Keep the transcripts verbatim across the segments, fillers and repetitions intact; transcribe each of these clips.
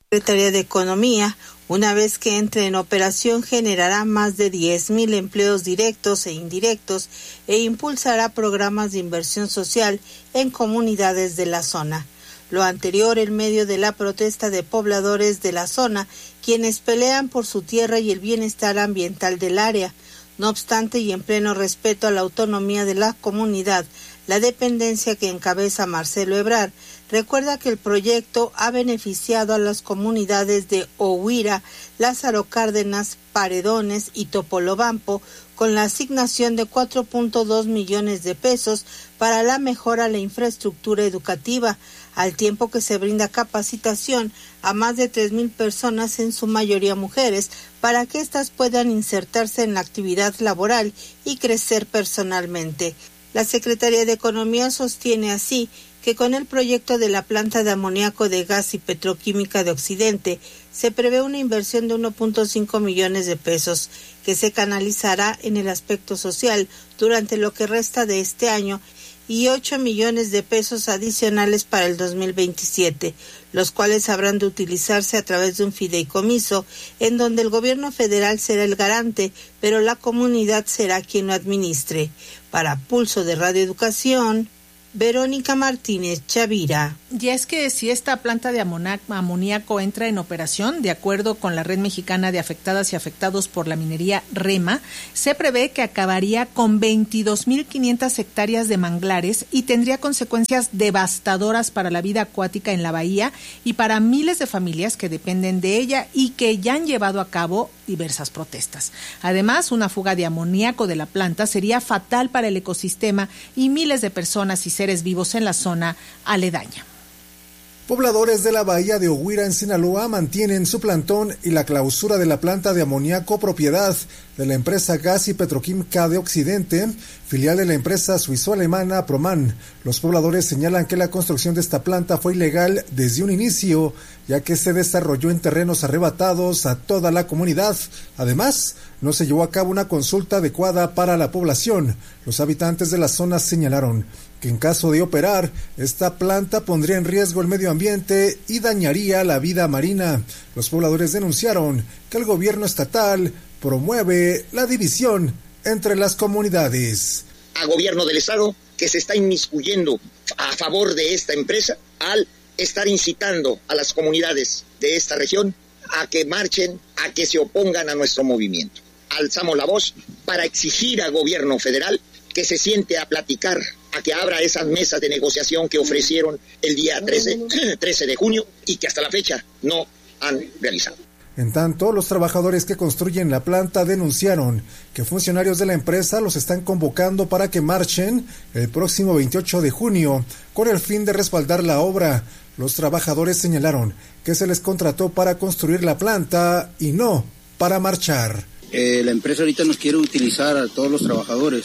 Secretaría de Economía, una vez que entre en operación, generará más de diez mil empleos directos e indirectos e impulsará programas de inversión social en comunidades de la zona. Lo anterior en medio de la protesta de pobladores de la zona, quienes pelean por su tierra y el bienestar ambiental del área. No obstante, y en pleno respeto a la autonomía de la comunidad, la dependencia que encabeza Marcelo Ebrard recuerda que el proyecto ha beneficiado a las comunidades de Ohuira, Lázaro Cárdenas, Paredones y Topolobampo con la asignación de cuatro punto dos millones de pesos para la mejora de la infraestructura educativa, al tiempo que se brinda capacitación a más de tres mil personas, en su mayoría mujeres, para que éstas puedan insertarse en la actividad laboral y crecer personalmente. La Secretaría de Economía sostiene así que con el proyecto de la planta de amoníaco de gas y petroquímica de Occidente se prevé una inversión de uno punto cinco millones de pesos que se canalizará en el aspecto social durante lo que resta de este año y ocho millones de pesos adicionales para el dos mil veintisiete, los cuales habrán de utilizarse a través de un fideicomiso en donde el gobierno federal será el garante, pero la comunidad será quien lo administre. Para Pulso de Radio Educación, Verónica Martínez Chavira. Y es que si esta planta de amoníaco entra en operación, de acuerdo con la Red Mexicana de Afectadas y Afectados por la Minería, REMA, se prevé que acabaría con veintidós mil quinientas hectáreas de manglares y tendría consecuencias devastadoras para la vida acuática en la bahía y para miles de familias que dependen de ella y que ya han llevado a cabo diversas protestas. Además, una fuga de amoníaco de la planta sería fatal para el ecosistema y miles de personas y seres vivos en la zona aledaña. Pobladores de la bahía de Ohuira en Sinaloa mantienen su plantón y la clausura de la planta de amoníaco propiedad de la empresa Gas y Petroquímica de Occidente, filial de la empresa suizo-alemana Proman. Los pobladores señalan que la construcción de esta planta fue ilegal desde un inicio, ya que se desarrolló en terrenos arrebatados a toda la comunidad. Además, no se llevó a cabo una consulta adecuada para la población. Los habitantes de la zona señalaron que en caso de operar, esta planta pondría en riesgo el medio ambiente y dañaría la vida marina. Los pobladores denunciaron que el gobierno estatal promueve la división entre las comunidades. Al gobierno del estado que se está inmiscuyendo a favor de esta empresa al estar incitando a las comunidades de esta región a que marchen, a que se opongan a nuestro movimiento. Alzamos la voz para exigir al gobierno federal que se siente a platicar, a que abra esas mesas de negociación que ofrecieron el día trece de junio y que hasta la fecha no han realizado. En tanto, los trabajadores que construyen la planta denunciaron que funcionarios de la empresa los están convocando para que marchen el próximo veintiocho de junio con el fin de respaldar la obra. Los trabajadores señalaron que se les contrató para construir la planta y no para marchar. Eh, la empresa ahorita nos quiere utilizar a todos los trabajadores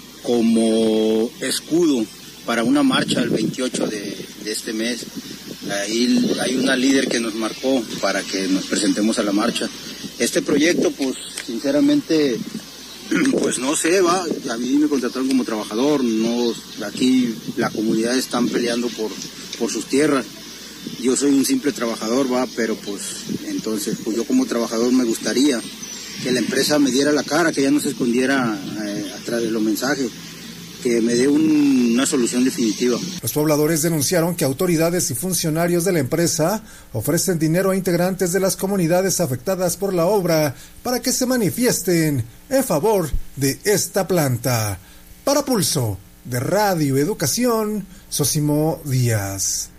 como escudo para una marcha el veintiocho de, de este mes. Ahí hay una líder que nos marcó para que nos presentemos a la marcha. Este proyecto, pues, sinceramente, pues no sé, va, a mí me contrataron como trabajador, no, aquí la comunidad están peleando por, por sus tierras. Yo soy un simple trabajador, va, pero pues, entonces, pues yo como trabajador me gustaría que la empresa me diera la cara, que ya no se escondiera eh, atrás de los mensajes, que me dé un, una solución definitiva. Los pobladores denunciaron que autoridades y funcionarios de la empresa ofrecen dinero a integrantes de las comunidades afectadas por la obra para que se manifiesten en favor de esta planta. Para Pulso de Radio Educación, Sosimo Díaz.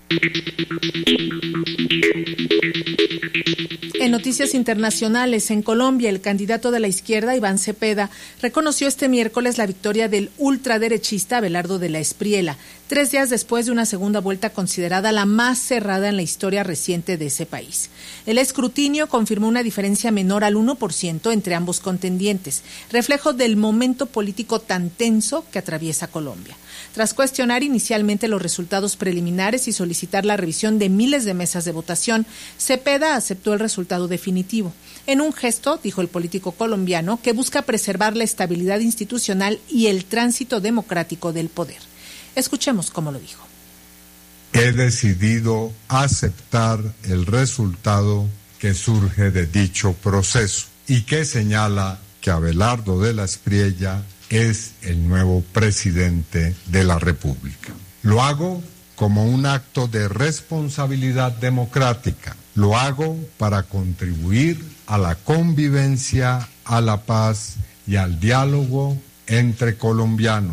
En noticias internacionales, en Colombia, el candidato de la izquierda, Iván Cepeda, reconoció este miércoles la victoria del ultraderechista Abelardo de la Espriella, tres días después de una segunda vuelta considerada la más cerrada en la historia reciente de ese país. El escrutinio confirmó una diferencia menor al uno por ciento entre ambos contendientes, reflejo del momento político tan tenso que atraviesa Colombia. Tras cuestionar inicialmente los resultados preliminares y solicitar la revisión de miles de mesas de votación, Cepeda aceptó el resultado definitivo. En un gesto, dijo el político colombiano, que busca preservar la estabilidad institucional y el tránsito democrático del poder. Escuchemos cómo lo dijo. he decidido aceptar el resultado que surge de dicho proceso y que señala que Abelardo de la Espriella es el nuevo presidente de la República. Lo hago como un acto de responsabilidad democrática. Lo hago para contribuir a la convivencia, a la paz y al diálogo entre colombianos.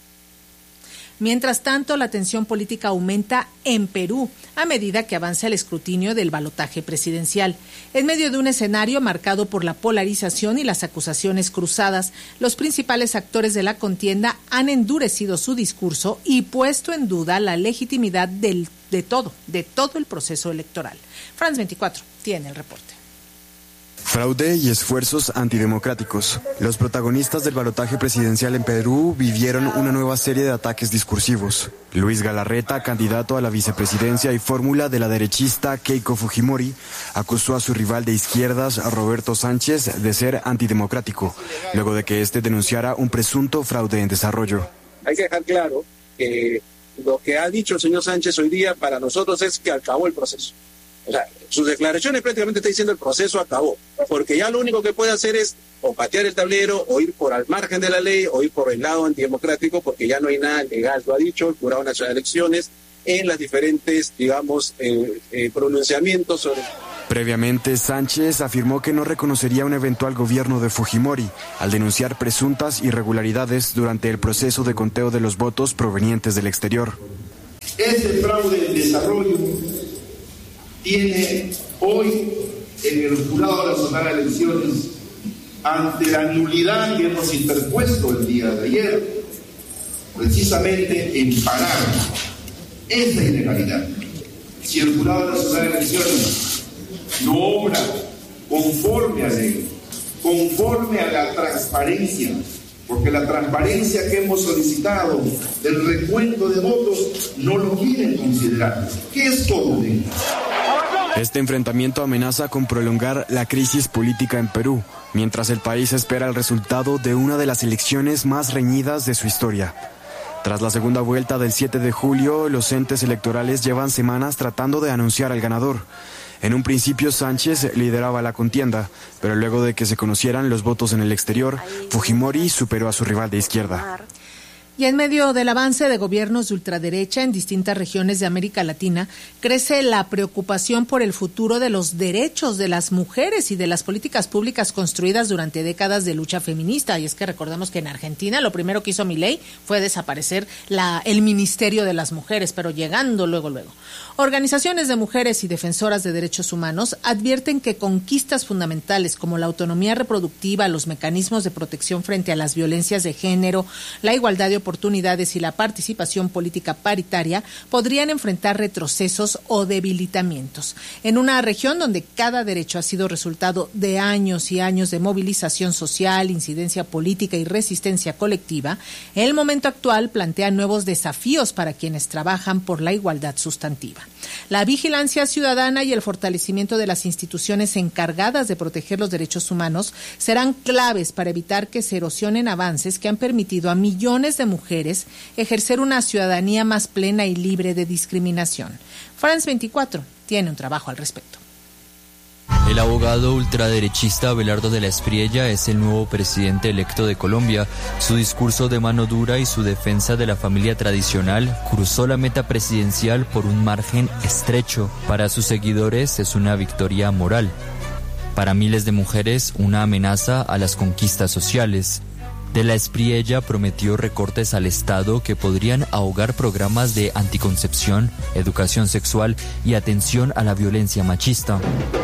Mientras tanto, la tensión política aumenta en Perú a medida que avanza el escrutinio del balotaje presidencial. En medio de un escenario marcado por la polarización y las acusaciones cruzadas, los principales actores de la contienda han endurecido su discurso y puesto en duda la legitimidad del, de todo, de todo el proceso electoral. France veinticuatro tiene el reporte. Fraude y esfuerzos antidemocráticos. Los protagonistas del balotaje presidencial en Perú vivieron una nueva serie de ataques discursivos. Luis Galarreta, candidato a la vicepresidencia y fórmula de la derechista Keiko Fujimori, acusó a su rival de izquierdas, Roberto Sánchez, de ser antidemocrático, luego de que éste denunciara un presunto fraude en desarrollo. Hay que dejar claro que lo que ha dicho el señor Sánchez hoy día para nosotros es que acabó el proceso. O sea, sus declaraciones prácticamente está diciendo el proceso acabó, porque ya lo único que puede hacer es o patear el tablero, o ir por al margen de la ley, o ir por el lado antidemocrático, porque ya no hay nada legal, lo ha dicho el Jurado Nacional de Elecciones en las diferentes, digamos, eh, eh, pronunciamientos sobre... Previamente, Sánchez afirmó que no reconocería un eventual gobierno de Fujimori al denunciar presuntas irregularidades durante el proceso de conteo de los votos provenientes del exterior. Ese fraude del desarrollo tiene hoy en el Jurado Nacional de Elecciones, ante la nulidad que hemos interpuesto el día de ayer, precisamente en parar esa ilegalidad. Si el Jurado Nacional de Elecciones no obra conforme a ley, conforme a la transparencia, porque la transparencia que hemos solicitado del recuento de votos no lo quieren considerar. ¿Qué es todo de ello? Este enfrentamiento amenaza con prolongar la crisis política en Perú, mientras el país espera el resultado de una de las elecciones más reñidas de su historia. Tras la segunda vuelta del siete de julio, los entes electorales llevan semanas tratando de anunciar al ganador. En un principio Sánchez lideraba la contienda, pero luego de que se conocieran los votos en el exterior, Fujimori superó a su rival de izquierda. Y en medio del avance de gobiernos de ultraderecha en distintas regiones de América Latina, crece la preocupación por el futuro de los derechos de las mujeres y de las políticas públicas construidas durante décadas de lucha feminista. Y es que recordemos que en Argentina lo primero que hizo Milei fue desaparecer la, el Ministerio de las Mujeres, pero llegando luego, luego. Organizaciones de mujeres y defensoras de derechos humanos advierten que conquistas fundamentales como la autonomía reproductiva, los mecanismos de protección frente a las violencias de género, la igualdad de oportunidades y la participación política paritaria podrían enfrentar retrocesos o debilitamientos. En una región donde cada derecho ha sido resultado de años y años de movilización social, incidencia política y resistencia colectiva, el momento actual plantea nuevos desafíos para quienes trabajan por la igualdad sustantiva. La vigilancia ciudadana y el fortalecimiento de las instituciones encargadas de proteger los derechos humanos serán claves para evitar que se erosionen avances que han permitido a millones de mujeres ejercer una ciudadanía más plena y libre de discriminación. France veinticuatro tiene un trabajo al respecto. El abogado ultraderechista Abelardo de la Espriella es el nuevo presidente electo de Colombia. Su discurso de mano dura y su defensa de la familia tradicional cruzó la meta presidencial por un margen estrecho. Para sus seguidores es una victoria moral. Para miles de mujeres, una amenaza a las conquistas sociales. De la Espriella prometió recortes al Estado que podrían ahogar programas de anticoncepción, educación sexual y atención a la violencia machista.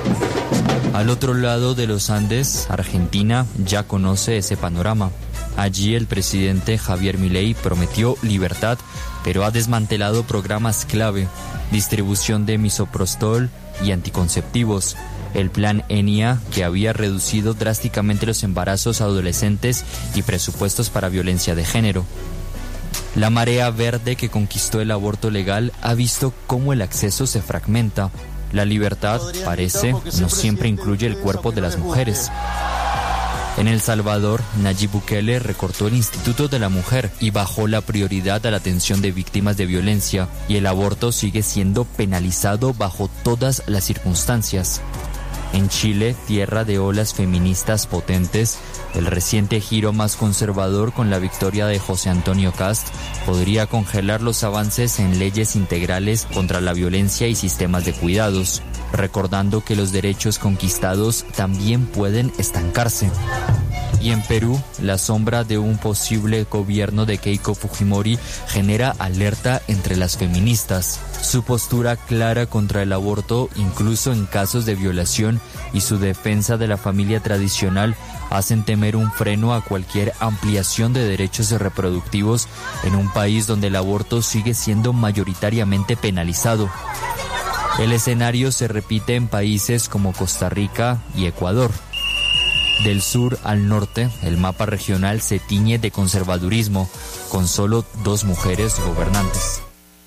Al otro lado de los Andes, Argentina ya conoce ese panorama. Allí el presidente Javier Milei prometió libertad, pero ha desmantelado programas clave, distribución de misoprostol y anticonceptivos. El plan ENIA, que había reducido drásticamente los embarazos adolescentes y presupuestos para violencia de género. La marea verde que conquistó el aborto legal ha visto cómo el acceso se fragmenta. La libertad, parece, no siempre incluye el cuerpo de las mujeres. En El Salvador, Nayib Bukele recortó el Instituto de la Mujer y bajó la prioridad a la atención de víctimas de violencia, y el aborto sigue siendo penalizado bajo todas las circunstancias. En Chile, tierra de olas feministas potentes, el reciente giro más conservador con la victoria de José Antonio Kast podría congelar los avances en leyes integrales contra la violencia y sistemas de cuidados, recordando que los derechos conquistados también pueden estancarse. Y en Perú, la sombra de un posible gobierno de Keiko Fujimori genera alerta entre las feministas. Su postura clara contra el aborto, incluso en casos de violación, y su defensa de la familia tradicional hacen temer un freno a cualquier ampliación de derechos reproductivos en un país donde el aborto sigue siendo mayoritariamente penalizado. El escenario se repite en países como Costa Rica y Ecuador. Del sur al norte, el mapa regional se tiñe de conservadurismo, con solo dos mujeres gobernantes.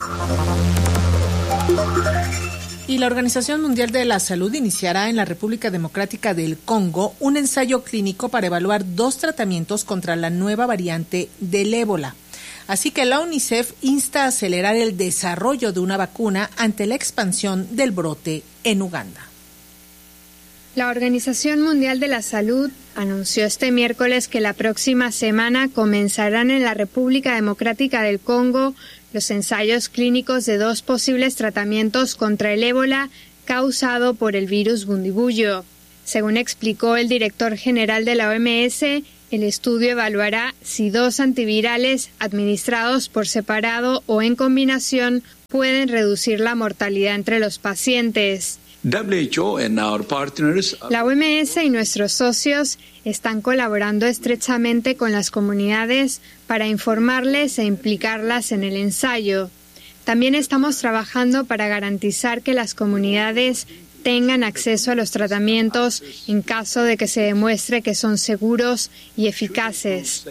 Y la Organización Mundial de la Salud iniciará en la República Democrática del Congo un ensayo clínico para evaluar dos tratamientos contra la nueva variante del ébola. Así que la UNICEF insta a acelerar el desarrollo de una vacuna ante la expansión del brote en Uganda. La Organización Mundial de la Salud anunció este miércoles que la próxima semana comenzarán en la República Democrática del Congo los ensayos clínicos de dos posibles tratamientos contra el ébola causado por el virus Bundibugyo. Según explicó el director general de la O M S, el estudio evaluará si dos antivirales administrados por separado o en combinación pueden reducir la mortalidad entre los pacientes. La O M S y nuestros socios están colaborando estrechamente con las comunidades para informarles e implicarlas en el ensayo. También estamos trabajando para garantizar que las comunidades tengan acceso a los tratamientos en caso de que se demuestre que son seguros y eficaces.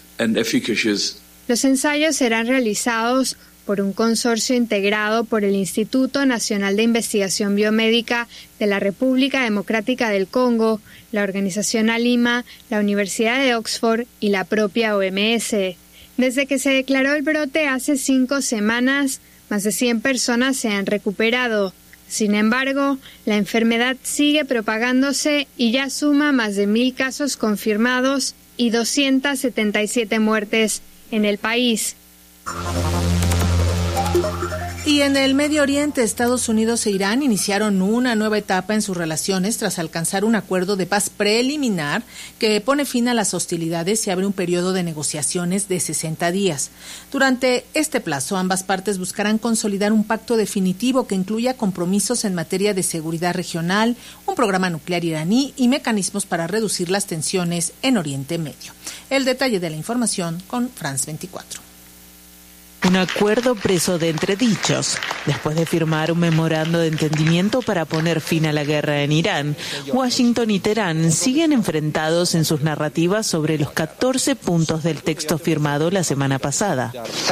Los ensayos serán realizados por un consorcio integrado por el Instituto Nacional de Investigación Biomédica de la República Democrática del Congo, la Organización Alima, la Universidad de Oxford y la propia O M S. Desde que se declaró el brote hace cinco semanas, más de cien personas se han recuperado. Sin embargo, la enfermedad sigue propagándose y ya suma más de mil casos confirmados y doscientas setenta y siete muertes en el país. Y en el Medio Oriente, Estados Unidos e Irán iniciaron una nueva etapa en sus relaciones tras alcanzar un acuerdo de paz preliminar que pone fin a las hostilidades y abre un periodo de negociaciones de sesenta días. Durante este plazo, ambas partes buscarán consolidar un pacto definitivo que incluya compromisos en materia de seguridad regional, un programa nuclear iraní y mecanismos para reducir las tensiones en Oriente Medio. El detalle de la información con France veinticuatro. Un acuerdo preso de entredichos. Después de firmar un memorando de entendimiento para poner fin a la guerra en Irán, Washington y Teherán siguen enfrentados en sus narrativas sobre los catorce puntos del texto firmado la semana pasada.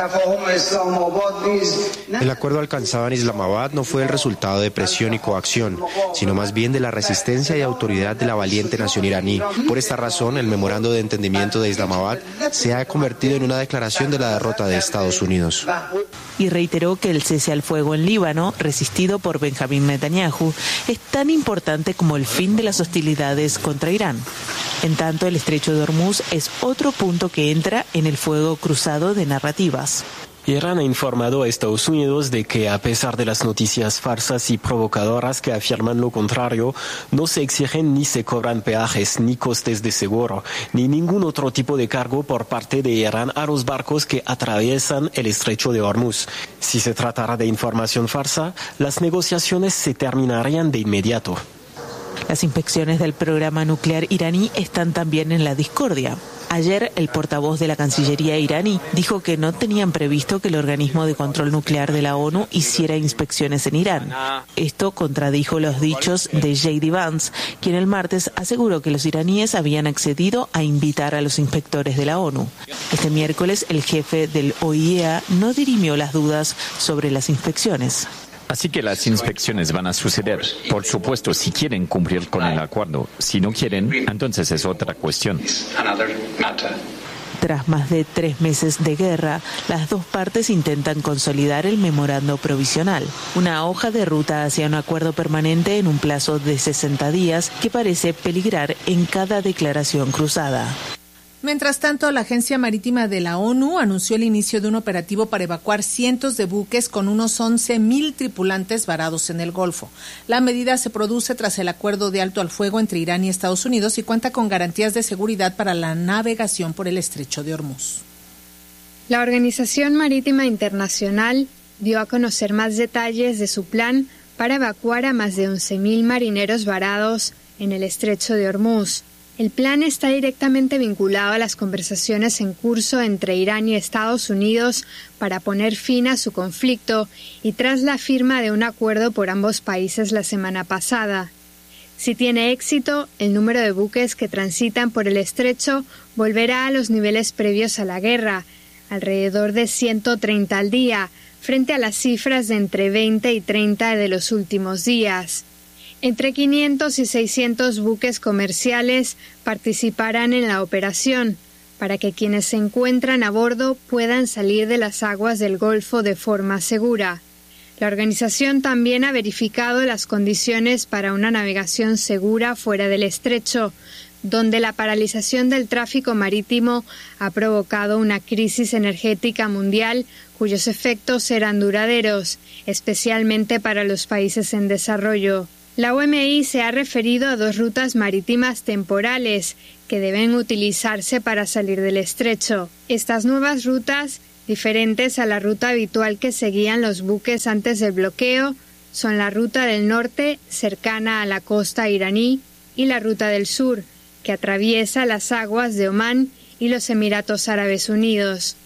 El acuerdo alcanzado en Islamabad no fue el resultado de presión y coacción, sino más bien de la resistencia y autoridad de la valiente nación iraní. Por esta razón, el memorando de entendimiento de Islamabad se ha convertido en una declaración de la derrota de Estados Unidos. Y reiteró que el cese al fuego en Líbano, resistido por Benjamín Netanyahu, es tan importante como el fin de las hostilidades contra Irán. En tanto, el estrecho de Hormuz es otro punto que entra en el fuego cruzado de narrativas. Irán ha informado a Estados Unidos de que, a pesar de las noticias falsas y provocadoras que afirman lo contrario, no se exigen ni se cobran peajes, ni costes de seguro, ni ningún otro tipo de cargo por parte de Irán a los barcos que atraviesan el estrecho de Hormuz. Si se tratara de información falsa, las negociaciones se terminarían de inmediato. Las inspecciones del programa nuclear iraní están también en la discordia. Ayer, el portavoz de la Cancillería iraní dijo que no tenían previsto que el organismo de control nuclear de la ONU hiciera inspecciones en Irán. Esto contradijo los dichos de J D Vance, quien el martes aseguró que los iraníes habían accedido a invitar a los inspectores de la ONU. Este miércoles, el jefe del O I E A no dirimió las dudas sobre las inspecciones. Así que las inspecciones van a suceder. Por supuesto, si quieren cumplir con el acuerdo. Si no quieren, entonces es otra cuestión. Tras más de tres meses de guerra, las dos partes intentan consolidar el memorando provisional, una hoja de ruta hacia un acuerdo permanente en un plazo de sesenta días que parece peligrar en cada declaración cruzada. Mientras tanto, la Agencia Marítima de la ONU anunció el inicio de un operativo para evacuar cientos de buques con unos once mil tripulantes varados en el Golfo. La medida se produce tras el acuerdo de alto al fuego entre Irán y Estados Unidos y cuenta con garantías de seguridad para la navegación por el Estrecho de Hormuz. La Organización Marítima Internacional dio a conocer más detalles de su plan para evacuar a más de once mil marineros varados en el Estrecho de Hormuz. El plan está directamente vinculado a las conversaciones en curso entre Irán y Estados Unidos para poner fin a su conflicto y tras la firma de un acuerdo por ambos países la semana pasada. Si tiene éxito, el número de buques que transitan por el estrecho volverá a los niveles previos a la guerra, alrededor de ciento treinta al día, frente a las cifras de entre veinte y treinta de los últimos días. Entre quinientos y seiscientos buques comerciales participarán en la operación, para que quienes se encuentran a bordo puedan salir de las aguas del Golfo de forma segura. La organización también ha verificado las condiciones para una navegación segura fuera del estrecho, donde la paralización del tráfico marítimo ha provocado una crisis energética mundial cuyos efectos serán duraderos, especialmente para los países en desarrollo. La O M I se ha referido a dos rutas marítimas temporales que deben utilizarse para salir del estrecho. Estas nuevas rutas, diferentes a la ruta habitual que seguían los buques antes del bloqueo, son la ruta del norte, cercana a la costa iraní, y la ruta del sur, que atraviesa las aguas de Omán y los Emiratos Árabes Unidos.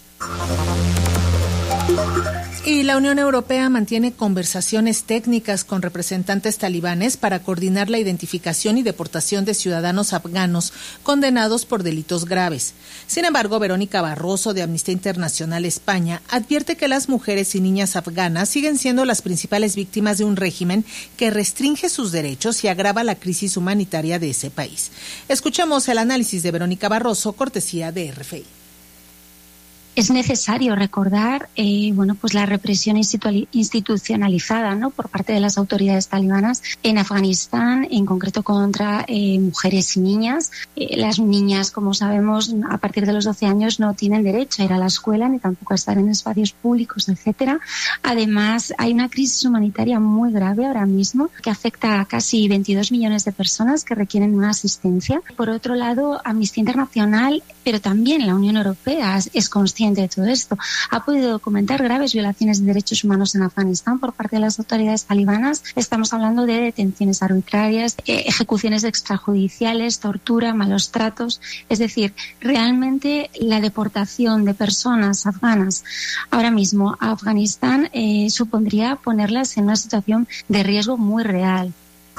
Y la Unión Europea mantiene conversaciones técnicas con representantes talibanes para coordinar la identificación y deportación de ciudadanos afganos condenados por delitos graves. Sin embargo, Verónica Barroso, de Amnistía Internacional España, advierte que las mujeres y niñas afganas siguen siendo las principales víctimas de un régimen que restringe sus derechos y agrava la crisis humanitaria de ese país. Escuchemos el análisis de Verónica Barroso, cortesía de R F I. Es necesario recordar eh, bueno, pues la represión institucionalizada, ¿no?, por parte de las autoridades talibanas en Afganistán, en concreto contra eh, mujeres y niñas. Eh, las niñas, como sabemos, a partir de los doce años no tienen derecho a ir a la escuela ni tampoco a estar en espacios públicos, etcétera. Además, hay una crisis humanitaria muy grave ahora mismo que afecta a casi veintidós millones de personas que requieren una asistencia. Por otro lado, Amnistía Internacional, pero también la Unión Europea es consciente de todo esto. Ha podido documentar graves violaciones de derechos humanos en Afganistán por parte de las autoridades talibanas. Estamos hablando de detenciones arbitrarias, eh, ejecuciones extrajudiciales, tortura, malos tratos. Es decir, realmente la deportación de personas afganas ahora mismo a Afganistán eh, supondría ponerlas en una situación de riesgo muy real.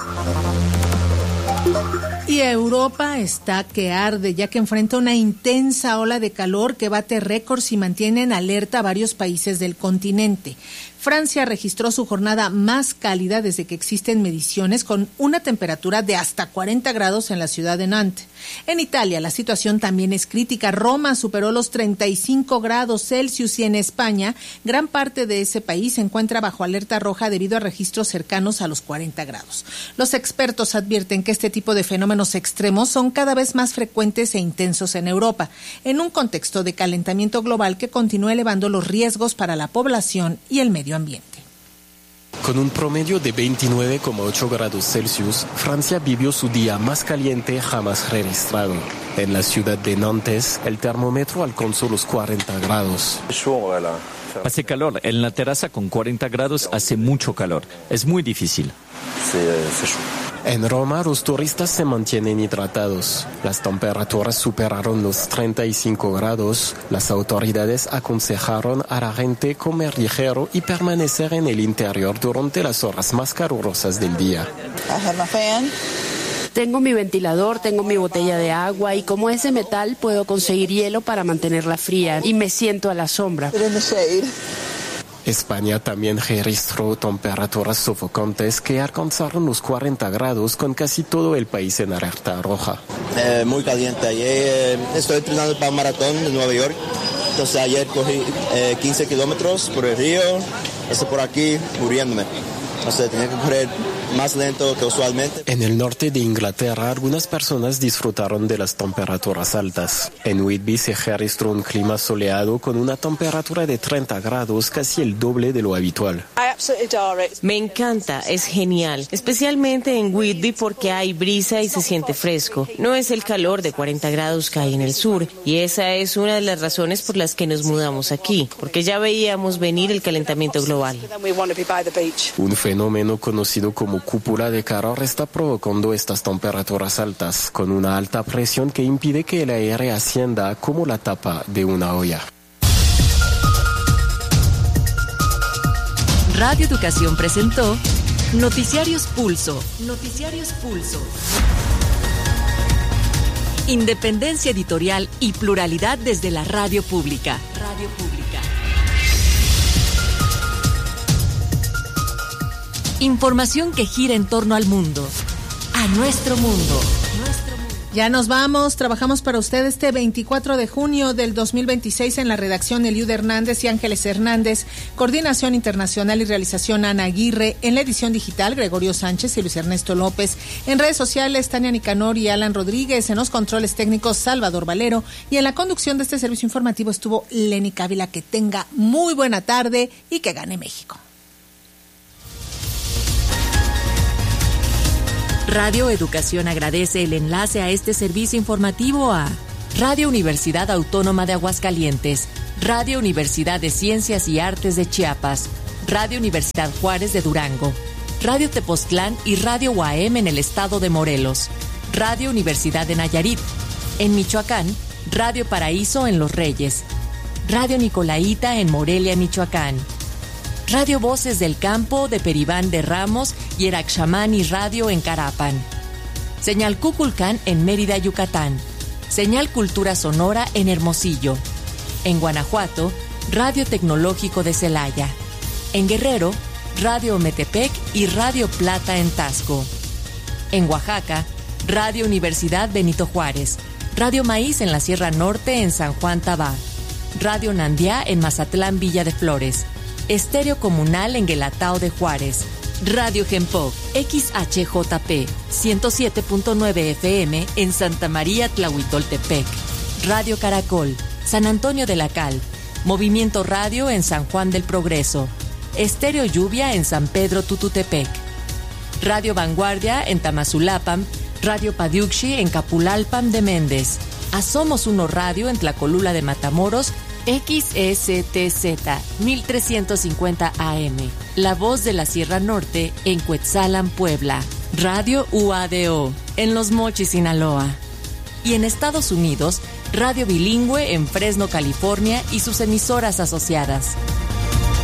Y Europa está que arde, ya que enfrenta una intensa ola de calor que bate récords y mantiene en alerta a varios países del continente. Francia registró su jornada más cálida desde que existen mediciones, con una temperatura de hasta cuarenta grados en la ciudad de Nantes. En Italia la situación también es crítica. Roma superó los treinta y cinco grados Celsius y en España gran parte de ese país se encuentra bajo alerta roja debido a registros cercanos a los cuarenta grados. Los expertos advierten que este tipo de fenómenos extremos son cada vez más frecuentes e intensos en Europa, en un contexto de calentamiento global que continúa elevando los riesgos para la población y el medio ambiente. Con un promedio de veintinueve coma ocho grados Celsius, Francia vivió su día más caliente jamás registrado. En la ciudad de Nantes, el termómetro alcanzó los cuarenta grados. Hace calor. En la terraza con cuarenta grados hace mucho calor. Es muy difícil. En Roma, los turistas se mantienen hidratados. Las temperaturas superaron los treinta y cinco grados. Las autoridades aconsejaron a la gente comer ligero y permanecer en el interior durante las horas más calurosas del día. Tengo mi ventilador, tengo mi botella de agua y como es de metal puedo conseguir hielo para mantenerla fría y me siento a la sombra. España también registró temperaturas sofocantes que alcanzaron los cuarenta grados con casi todo el país en alerta roja. Eh, muy caliente. Ayer eh, estoy entrenando para un maratón de Nueva York. Entonces ayer cogí eh, quince kilómetros por el río, hasta por aquí muriéndome. O sea, tenía que correr más lento que usualmente. En el norte de Inglaterra, algunas personas disfrutaron de las temperaturas altas. En Whitby se registró un clima soleado con una temperatura de treinta grados, casi el doble de lo habitual. Me encanta, es genial, especialmente en Whitby porque hay brisa y se siente fresco. No es el calor de cuarenta grados que hay en el sur, y esa es una de las razones por las que nos mudamos aquí, porque ya veíamos venir el calentamiento global. Un fenómeno conocido como cúpula de calor está provocando estas temperaturas altas, con una alta presión que impide que el aire ascienda como la tapa de una olla. Radio Educación presentó Noticiarios Pulso. Noticiarios Pulso. Independencia editorial y pluralidad desde la radio pública. Radio pública. Información que gira en torno al mundo, a nuestro mundo. Nuestro mundo. Ya nos vamos, trabajamos para usted este veinticuatro de junio del dos mil veintiséis en la redacción Eliud Hernández y Ángeles Hernández, coordinación internacional y realización Ana Aguirre, en la edición digital Gregorio Sánchez y Luis Ernesto López, en redes sociales Tania Nicanor y Alan Rodríguez, en los controles técnicos Salvador Valero y en la conducción de este servicio informativo estuvo Lenny Cávila. Que tenga muy buena tarde y que gane México. Radio Educación agradece el enlace a este servicio informativo a Radio Universidad Autónoma de Aguascalientes, Radio Universidad de Ciencias y Artes de Chiapas, Radio Universidad Juárez de Durango, Radio Tepoztlán y Radio U A M en el estado de Morelos, Radio Universidad de Nayarit, en Michoacán, Radio Paraíso en Los Reyes, Radio Nicolaita en Morelia, Michoacán, Radio Voces del Campo de Peribán de Ramos y Eraxamani Radio en Carapan. Señal Cuculcán en Mérida, Yucatán. Señal Cultura Sonora en Hermosillo. En Guanajuato, Radio Tecnológico de Celaya. En Guerrero, Radio Metepec y Radio Plata en Tasco. En Oaxaca, Radio Universidad Benito Juárez. Radio Maíz en la Sierra Norte en San Juan Tabá. Radio Nandiá en Mazatlán, Villa de Flores. Estéreo Comunal en Guelatao de Juárez. Radio Gempoc, X H J P, ciento siete punto nueve F M en Santa María Tlahuitoltepec. Radio Caracol, San Antonio de la Cal. Movimiento Radio en San Juan del Progreso. Estéreo Lluvia en San Pedro Tututepec. Radio Vanguardia en Tamazulapam. Radio Padiuxi en Capulalpam de Méndez. Asomos Uno Radio en Tlacolula de Matamoros. X S T Z mil trescientos cincuenta A M, La Voz de la Sierra Norte en Cuetzalan, Puebla. Radio U A D O en Los Mochis, Sinaloa. Y en Estados Unidos, Radio Bilingüe en Fresno, California y sus emisoras asociadas.